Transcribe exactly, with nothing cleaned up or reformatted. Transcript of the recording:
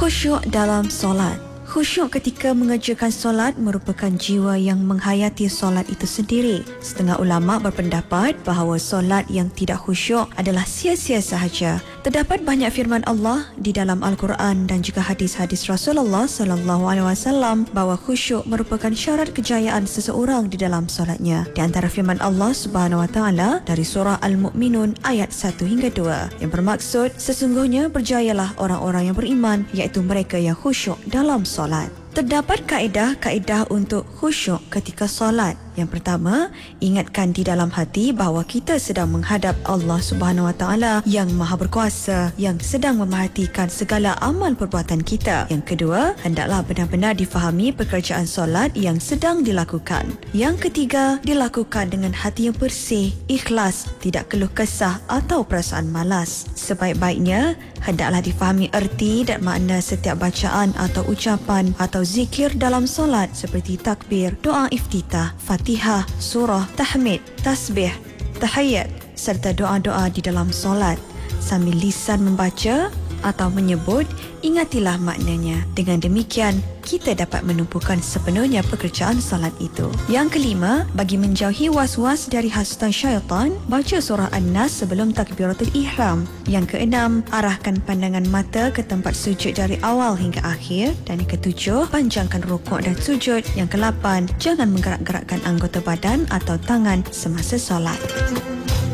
Khusyuk dalam solat. Khusyuk ketika mengerjakan solat merupakan jiwa yang menghayati solat itu sendiri. Setengah ulama berpendapat bahawa solat yang tidak khusyuk adalah sia-sia sahaja. Terdapat banyak firman Allah di dalam Al-Quran dan juga hadis-hadis Rasulullah sallallahu alaihi wasallam bahawa khusyuk merupakan syarat kejayaan seseorang di dalam solatnya. Di antara firman Allah Subhanahu wa taala dari surah Al-Mu'minun ayat satu hingga dua yang bermaksud, sesungguhnya berjayalah orang-orang yang beriman, iaitu mereka yang khusyuk dalam solat. Terdapat kaedah-kaedah untuk khusyuk ketika solat. Yang pertama, ingatkan di dalam hati bahawa kita sedang menghadap Allah Subhanahu Wa Taala yang Maha Berkuasa, yang sedang memerhatikan segala amal perbuatan kita. Yang kedua, hendaklah benar-benar difahami pekerjaan solat yang sedang dilakukan. Yang ketiga, dilakukan dengan hati yang bersih, ikhlas, tidak keluh kesah atau perasaan malas. Sebaik-baiknya, hendaklah difahami erti dan makna setiap bacaan atau ucapan atau zikir dalam solat seperti takbir, doa iftitah, Fatihah, surah, tahmid, tasbih, tahiyat serta doa-doa di dalam solat. Sambil lisan membaca atau menyebut, ingatilah maknanya. Dengan demikian, kita dapat menumpukan sepenuhnya pekerjaan salat itu. Yang kelima, bagi menjauhi was-was dari hasutan syaitan, baca surah An-Nas sebelum takbiratul ihram. Yang keenam, arahkan pandangan mata ke tempat sujud dari awal hingga akhir. Dan yang ketujuh, panjangkan rukuk dan sujud. Yang kelapan, jangan menggerak-gerakkan anggota badan atau tangan semasa solat.